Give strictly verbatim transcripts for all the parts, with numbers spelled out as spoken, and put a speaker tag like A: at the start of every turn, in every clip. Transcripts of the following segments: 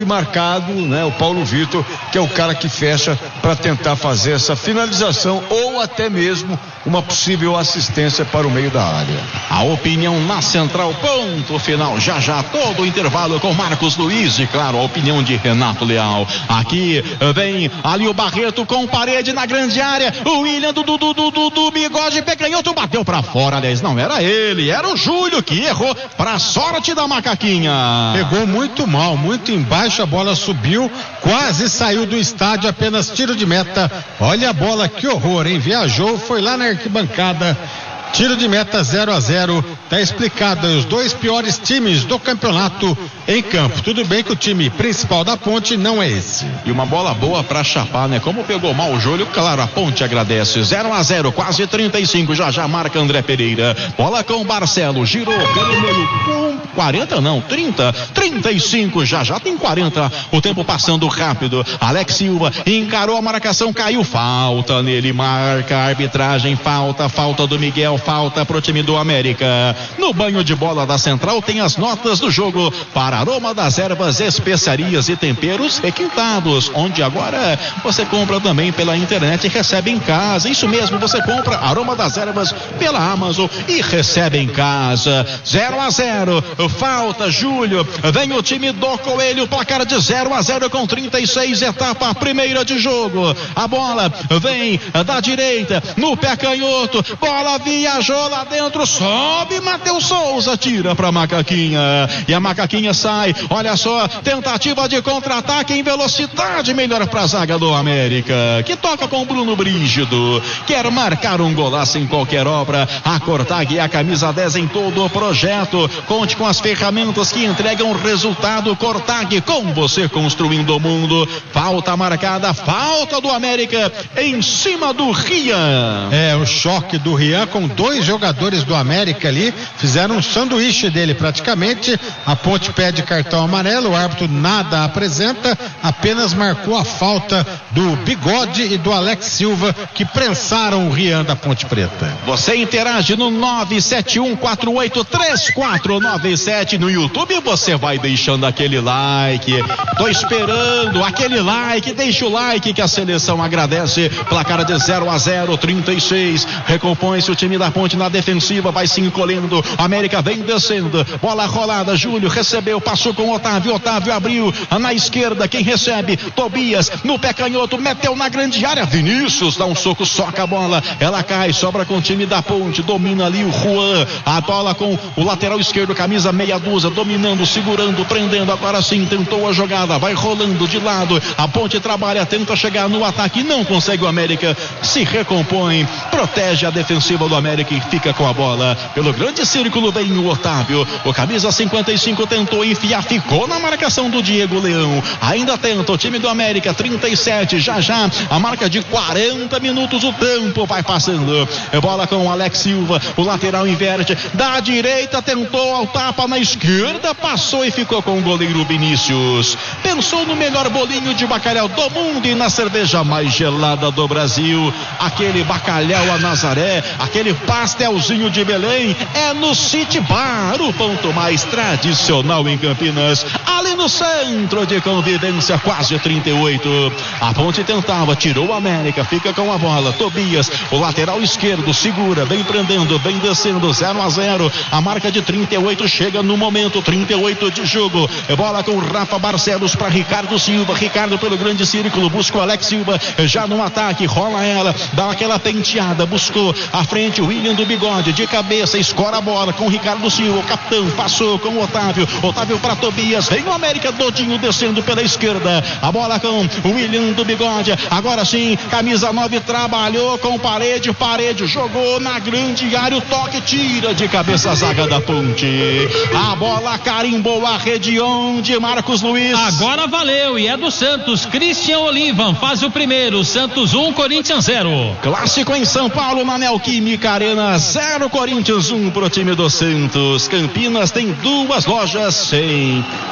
A: marcado, né, o Paulo Vitor, que é o cara que fecha para tentar fazer essa finalização ou até mesmo uma possível assistência para o meio da área.
B: A opinião na central, ponto final, já já todo o intervalo com Marcos Luiz e claro, a opinião de Renato Leal. Aqui vem ali o Barreto com parede na grande área, o William do, do, do, do, do bigode pecanhoto bateu para fora, aliás, não era ele, era o Júlio que errou para sorte da Macaquinha.
C: Pegou muito mal, muito embaixo, a bola subiu, quase saiu do estádio, apenas tiro de meta. Olha a bola, que horror, hein? Viajou, foi lá na arquibancada. Tiro de meta zero a zero, tá explicado aí, os dois piores times do campeonato em campo. Tudo bem que o time principal da Ponte não é esse.
B: E uma bola boa pra chapar, né? Como pegou mal o Júlio, claro, a Ponte agradece. zero a zero, quase trinta e cinco, já já marca André Pereira. Bola com Barcelo, girou pelo meio com quarenta não, trinta, trinta e cinco, já já tem quarenta. O tempo passando rápido. Alex Silva encarou a marcação, caiu, falta nele, marca a arbitragem, falta, falta do Miguel. Falta pro time do América. No banho de bola da central tem as notas do jogo para Aroma das Ervas, especiarias e temperos requintados, onde agora você compra também pela internet e recebe em casa. Isso mesmo, você compra Aroma das Ervas pela Amazon e recebe em casa. zero a zero, falta Júlio, vem o time do Coelho, placar de zero a zero com trinta e seis, etapa primeira de jogo. A bola vem da direita no pé canhoto, bola via viajou lá dentro, sobe Matheus Souza, tira pra Macaquinha e a Macaquinha sai, olha só, tentativa de contra-ataque em velocidade, melhor pra zaga do América, que toca com Bruno Brígido, quer marcar um golaço em qualquer obra, a Cortag e a camisa dez em todo o projeto, conte com as ferramentas que entregam resultado. Cortag, com você construindo o mundo. Falta marcada, falta do América em cima do Rian.
C: É, o choque do Rian com dois jogadores do América ali, fizeram um sanduíche dele praticamente. A Ponte pede cartão amarelo, o árbitro nada apresenta, apenas marcou a falta do Bigode e do Alex Silva, que prensaram o Rian da Ponte Preta.
B: Você interage no nove sete um quatro oito três quatro nove sete no YouTube, você vai deixando aquele like, tô esperando aquele like, deixa o like que a seleção agradece. Placar de zero a zero, trinta e seis, recompõe-se o time da Ponte na defensiva, vai se encolhendo, América vem descendo, bola rolada, Júlio recebeu, passou com Otávio, Otávio abriu, na esquerda, quem recebe? Tobias, no pé canhoto, meteu na grande área, Vinícius dá um soco, soca a bola, ela cai, sobra com o time da Ponte, domina ali o Juan, a bola com o lateral esquerdo, camisa meia dúzia, dominando, segurando, prendendo, agora sim, tentou a jogada, vai rolando de lado, a Ponte trabalha, tenta chegar no ataque, não consegue, o América se recompõe, protege a defensiva do América e fica com a bola, pelo grande círculo vem o Otávio, o camisa cinquenta e cinco tentou enfiar, ficou na marcação do Diego Leão, ainda tenta o time do América, trinta e sete, já já a marca de quarenta minutos, o tempo vai passando, bola com o Alex Silva, o lateral inverte, da direita tentou ao tapa, na esquerda passou e ficou com o goleiro Vinícius, pensou no melhor bolinho de bacalhau do mundo e na cerveja mais gelada do Brasil, aquele bacalhau a Nazaré, aquele pastelzinho de Belém, é no City Bar, o ponto mais tradicional em Campinas, ali no centro de convivência, quase trinta e oito, a Ponte tentava, tirou o América, fica com a bola, Tobias, o lateral esquerdo, segura, vem prendendo, vem descendo, zero a zero, a marca de trinta e oito chega no momento, trinta e oito de jogo, bola com Rafa Barcelos para Ricardo Silva, Ricardo pelo grande círculo, busca o Alex Silva, já no ataque, rola ela, dá aquela penteada, buscou a frente, o William do Bigode, de cabeça, escora a bola com o Ricardo Silva, o capitão, passou com o Otávio, Otávio para Tobias, vem o América Dodinho descendo pela esquerda, a bola com o William do Bigode, agora sim, camisa nove trabalhou com parede, parede, jogou na grande área, o toque, tira de cabeça a zaga da Ponte, a bola carimbou a rede onde Marcos Luiz.
D: Agora valeu e é do Santos, Christian Olivan faz o primeiro, Santos um, Corinthians zero.
B: Clássico em São Paulo, na Neoquímica Arena, zero Corinthians um pro time do Santos. Campinas tem duas lojas, sim, lojas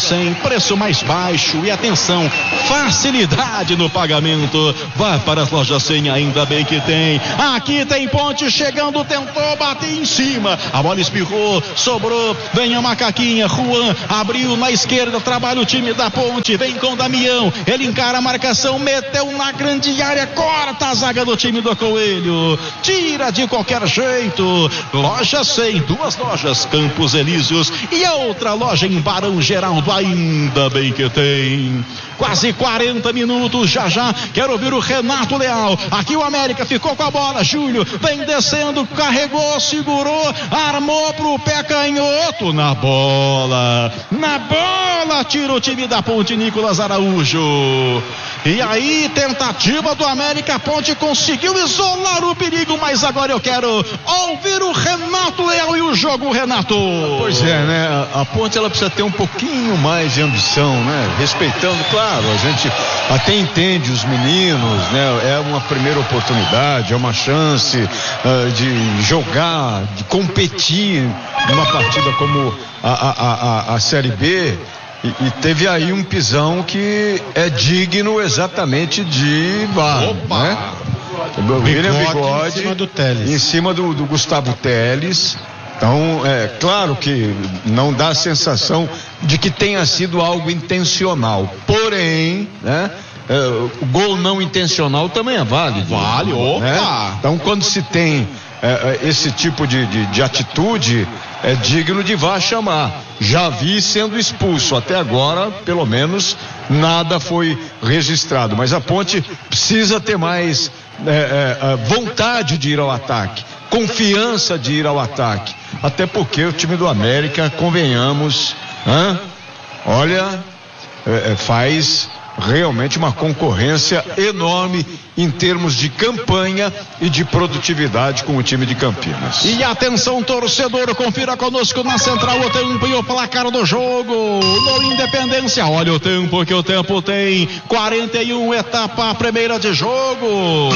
B: cem, preço mais baixo e atenção, facilidade no pagamento. Vá para as lojas cem, ainda bem que tem. Aqui tem Ponte chegando, tentou bater em cima, a bola espirrou, sobrou, vem a Macaquinha, Juan abriu na esquerda, trabalha o time da Ponte, vem com o Damião, ele encara a marcação, meteu na grande área, corta a zaga do time do Coelho, tira de qualquer jeito. Loja cem, duas lojas, Campos Elíseos e a outra loja em Barão Geraldo, ainda bem que tem. Quase quarenta minutos, já já quero ouvir o Renato Leal. Aqui o América ficou com a bola, Júlio vem descendo, carregou, segurou, armou pro pé canhoto, na bola, na bola, tira o time da Ponte, Nicolas Araújo. E aí, tentativa do América, a Ponte conseguiu isolar o perigo, mas agora eu quero ouvir o Renato Leal e o jogo, Renato.
A: Pois é, né? A, a Ponte, ela precisa ter um pouquinho mais de ambição, né? Respeitando, claro, a gente até entende os meninos, né? É uma primeira oportunidade, é uma chance uh, de jogar, de competir numa partida como a, a, a, a Série B. E, e teve aí um pisão que é digno exatamente de VAR, né? O William Bigode
C: em cima do Teles.
A: Em cima do, do Gustavo Teles. Então, é claro que não dá a sensação de que tenha sido algo intencional. Porém, né? É, o gol não intencional também é válido.
B: Vale, opa!
A: Né? Então, quando se tem é, esse tipo de, de, de atitude, é digno de VAR chamar. Já vi sendo expulso. Até agora, pelo menos, nada foi registrado. Mas a Ponte precisa ter mais é, é, vontade de ir ao ataque, confiança de ir ao ataque. Até porque o time do América, convenhamos, hein? Olha, é, faz realmente uma concorrência enorme em termos de campanha e de produtividade com o time de Campinas.
B: E atenção, torcedor, confira conosco na central o tempo e o placar do jogo no Independência. Olha o tempo que o tempo tem, quarenta e um, etapa primeira de jogo.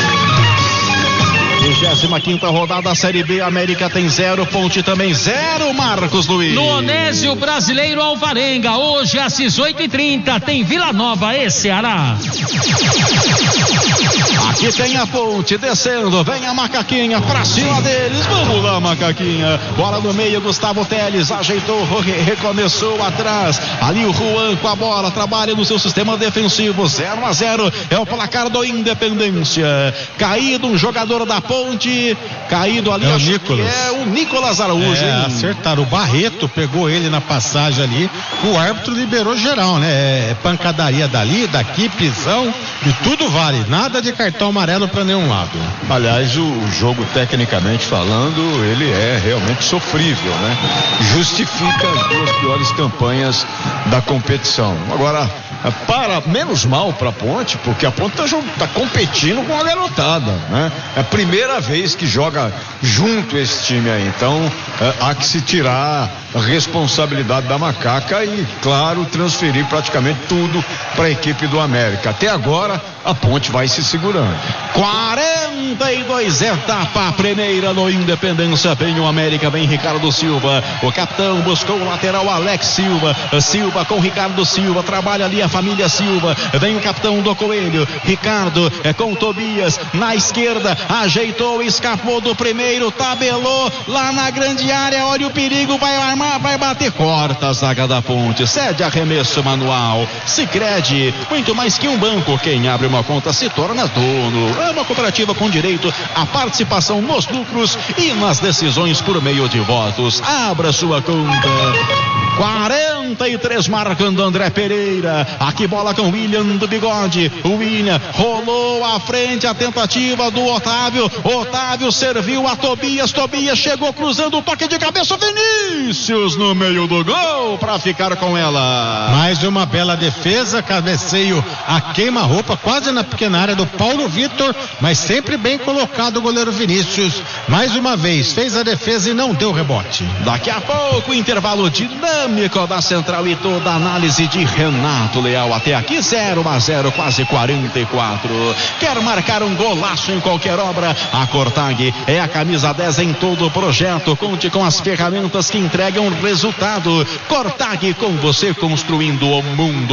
B: vigésima quinta rodada da Série B, América tem zero, Ponte também zero, Marcos Luiz.
D: No Onésio Brasileiro Alvarenga, hoje às dezoito e trinta, tem Vila Nova e Ceará.
B: Aqui tem a Ponte descendo, vem a Macaquinha pra cima deles, vamos lá, Macaquinha, bola no meio, Gustavo Teles ajeitou, recomeçou atrás, ali o Juan com a bola, trabalha no seu sistema defensivo, zero a zero, é o placar do Independência. Caído um jogador da Ponte, caído ali,
C: é o
B: acho
C: Nicolas.
B: que é o Nicolas Araújo.
C: É, acertaram, o Barreto pegou ele na passagem ali, o árbitro liberou geral, né? É pancadaria dali, daqui, pisão, e tudo vale, nada de cartão amarelo para nenhum lado.
A: Aliás, o, o jogo, tecnicamente falando, ele é realmente sofrível, né? Justifica as duas piores campanhas da competição. Agora, para menos mal para a Ponte, porque a Ponte está tá competindo com a garotada, né? É a primeira vez que joga junto esse time aí, então é, há que se tirar a responsabilidade da Macaca e, claro, transferir praticamente tudo para a equipe do América. Até agora a Ponte vai se segurando.
B: quarenta e dois, etapa primeira no Independência, vem o América, vem Ricardo Silva, o capitão buscou o lateral Alex Silva, Silva com Ricardo Silva, trabalha ali a família Silva, vem o capitão do Coelho, Ricardo é com Tobias, na esquerda, ajeitou, escapou do primeiro, tabelou lá na grande área, olha o perigo, vai armar, vai bater, corta a zaga da Ponte, cede arremesso manual, Sicredi, muito mais que um banco, quem abre uma conta se torna dono, é uma cooperativa com direito à participação nos lucros e nas decisões por meio de votos. Abra sua conta. quarenta e três, marcando André Pereira, aqui bola com William do Bigode, o William rolou à frente, a tentativa do Otávio, Otávio serviu a Tobias, Tobias chegou cruzando o toque de cabeça, Vinícius no meio do gol para ficar com ela.
C: Mais uma bela defesa, cabeceio a queima-roupa, quase na pequena área do Paulo Vitor, mas sempre bem colocado o goleiro Vinícius, mais uma vez fez a defesa e não deu rebote.
B: Daqui a pouco, intervalo dinâmico da central central e toda a análise de Renato Leal. Até aqui zero a zero, quase quarenta e quatro. Quer marcar um golaço em qualquer obra? A Cortag é a camisa dez em todo o projeto. Conte com as ferramentas que entregam resultado. Cortag, com você construindo o mundo.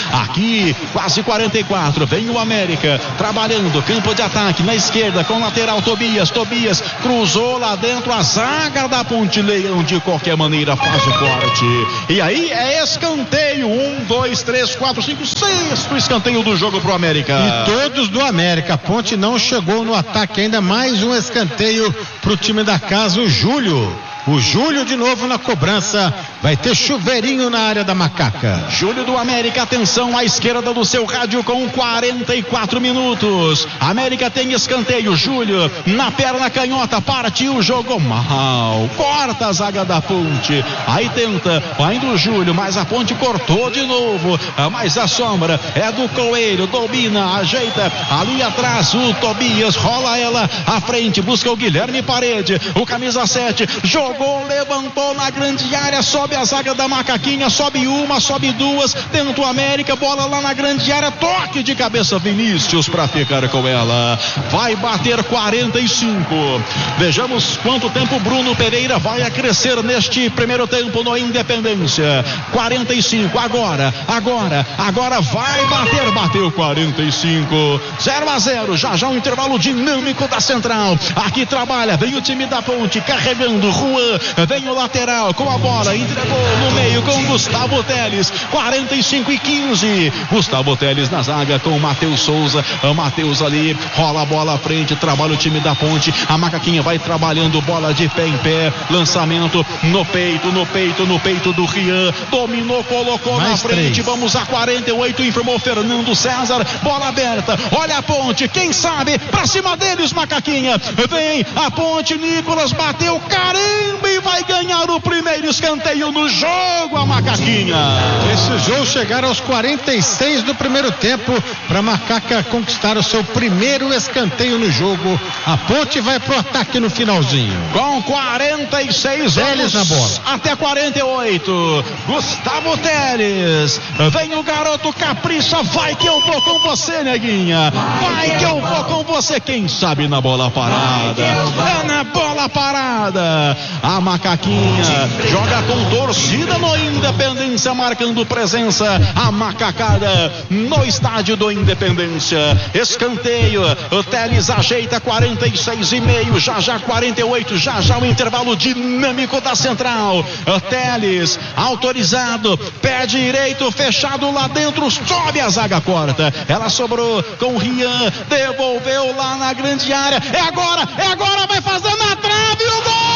B: Aqui, quase quarenta e quatro. Vem o América trabalhando, campo de ataque na esquerda com lateral Tobias. Tobias cruzou lá dentro a zaga da Ponte Leão. De qualquer maneira faz o corte. E aí é escanteio. Um, dois, três, quatro, cinco, sexto escanteio do jogo pro América.
C: E todos do América. A Ponte não chegou no ataque ainda. Mais um escanteio pro time da casa, o Júlio. O Júlio de novo na cobrança. Vai ter chuveirinho na área da Macaca.
B: Júlio do América, atenção à esquerda do seu rádio com quarenta e quatro minutos. América tem escanteio. Júlio na perna canhota, partiu, jogou mal. Corta a zaga da Ponte. Aí tenta, ainda o Júlio, mas a Ponte cortou de novo. Mas a sombra é do Coelho. Domina, ajeita ali atrás o Tobias. Rola ela à frente, busca o Guilherme Parede. O camisa sete jogou. Gol, levantou na grande área, sobe a zaga da Macaquinha, sobe uma, sobe duas, tenta o América, bola lá na grande área, toque de cabeça Vinícius para ficar com ela, vai bater quarenta e cinco. Vejamos quanto tempo Bruno Pereira vai acrescer neste primeiro tempo no Independência. Quarenta e cinco, agora, agora, agora vai bater, bateu quarenta e cinco, zero a zero, já já um intervalo dinâmico da Central. Aqui trabalha, vem o time da Ponte carregando, Juan, vem o lateral com a bola, entregou no meio com Gustavo Teles, quarenta e cinco e quinze. Gustavo Teles na zaga com o Matheus Souza. O Matheus ali, rola a bola à frente, trabalha o time da Ponte. A Macaquinha vai trabalhando, bola de pé em pé, lançamento no peito, no peito, no peito do Rian. Dominou, colocou mais na frente. Três. Vamos a quarenta e oito, informou Fernando César. Bola aberta, olha a Ponte, quem sabe, pra cima deles, Macaquinha. Vem a Ponte, Nicolas bateu, caramba! E vai ganhar o primeiro escanteio no jogo, a Macaquinha.
C: Esse jogo chegaram aos quarenta e seis do primeiro tempo para a Macaca conquistar o seu primeiro escanteio no jogo. A Ponte vai pro ataque no finalzinho.
B: Com quarenta e seis
C: Teles na bola.
B: Até quarenta e oito. Gustavo Teles. Vem o garoto, capricha, vai que eu vou com você, neguinha. Vai que eu vou com você, quem sabe na bola parada. É na bola parada. A Macaquinha joga com torcida no Independência, marcando presença. A Macacada no estádio do Independência. Escanteio. O Teles ajeita, quarenta e seis e meio. Já já quarenta e oito. Já já o intervalo dinâmico da Central. O Teles autorizado. Pé direito fechado lá dentro. Sobe a zaga, corta. Ela sobrou com o Rian. Devolveu lá na grande área. É agora, é agora. Vai fazer na trave o gol!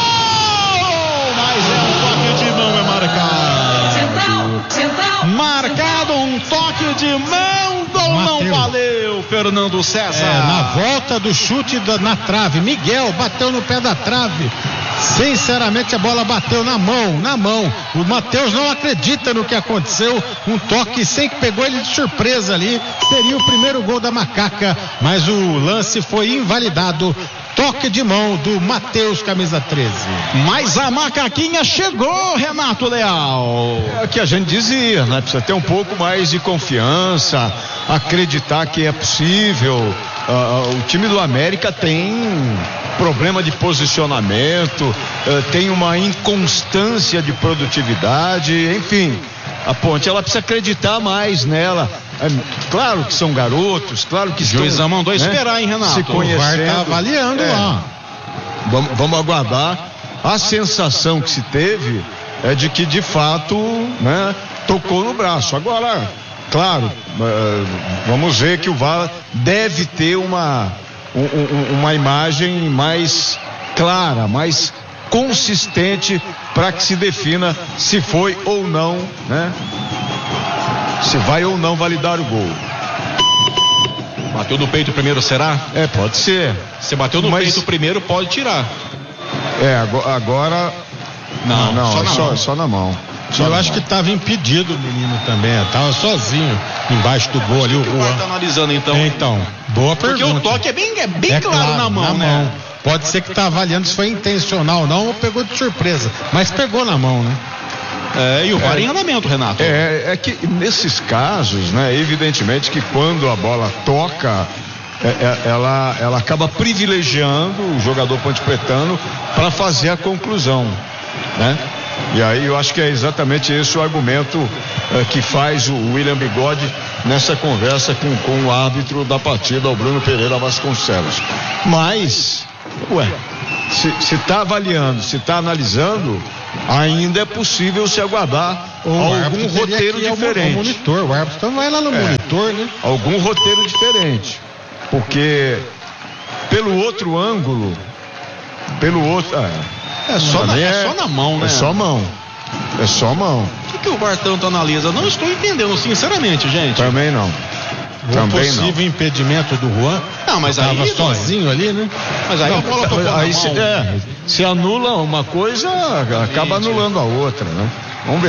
B: Mas é um toque de mão, é marcado.
E: Central, central.
B: Marcado um toque de mão, ou não valeu, Fernando César.
C: É, na volta do chute da, na trave, Miguel bateu no pé da trave. Sinceramente, a bola bateu na mão, na mão. O Matheus não acredita no que aconteceu. Um toque sem que pegou ele de surpresa ali. Seria o primeiro gol da Macaca, mas o lance foi invalidado. Toque de mão do Matheus, camisa treze.
B: Mas a Macaquinha chegou, Renato Leal.
A: É o que a gente dizia, né? Precisa ter um pouco mais de confiança, acreditar que é possível. Uh, o time do América tem problema de posicionamento, uh, tem uma inconstância de produtividade, enfim. A Ponte, ela precisa acreditar mais nela. É, claro que são garotos, claro que estão...
B: O juizão mandou
A: né,
B: esperar, hein, Renato?
A: se conhecendo.
C: O V A R tá avaliando
A: é,
C: lá.
A: Vamos, vamos aguardar. A sensação que se teve é de que, de fato, né, tocou no braço. Agora, claro, uh, vamos ver que o V A R deve ter uma, um, uma imagem mais clara, mais consistente para que se defina se foi ou não, né? Se vai ou não validar o gol.
B: Bateu no peito primeiro, será?
A: É, pode ser.
B: Se bateu no
A: Mas...
B: peito primeiro, pode tirar.
A: É, agora...
B: Não,
A: não,
B: só,
A: é
B: na
A: só,
B: mão.
A: só na mão. Só
C: Eu
A: na
C: acho
A: mão.
C: que estava impedido o menino também. Estava sozinho embaixo do gol ali. O
B: O V A R tá
C: Juan.
B: analisando, então.
C: Então, boa
B: Porque
C: pergunta.
B: o toque é bem, é bem
C: É
B: claro, na mão,
C: na
B: né?
C: mão. Pode ser que tá avaliando se foi intencional ou não, ou pegou de surpresa. Mas pegou na mão, né?
B: É, e o V A R
A: é,
B: em andamento, Renato.
A: É, é que nesses casos, né, evidentemente que quando a bola toca, é, é, ela, ela acaba privilegiando o jogador pontepretano para fazer a conclusão, né? E aí eu acho que é exatamente esse o argumento é, que faz o William Bigode nessa conversa com, com o árbitro da partida, o Bruno Pereira Vasconcelos. Mas, ué, se está avaliando, se está analisando, ainda é possível se aguardar
C: o
A: algum roteiro diferente.
C: O monitor, o árbitro então vai lá no é, monitor, né?
A: Algum roteiro diferente. Porque pelo outro ângulo, pelo outro.
B: É, é, só, na, é, é só na mão, né?
A: É só mão. É só mão.
B: O que, que o V A R tanto analisa? Não estou entendendo, sinceramente, gente.
A: Também não.
C: O
A: Também
C: possível
A: não.
C: impedimento do Juan.
B: Não, mas aí.
C: Tava sozinho ali, né?
B: Mas aí
A: não,
B: a bola tocou
A: aí
B: na
A: se,
B: mão.
A: é, se anula uma coisa, acaba anulando a outra, né? Vamos ver.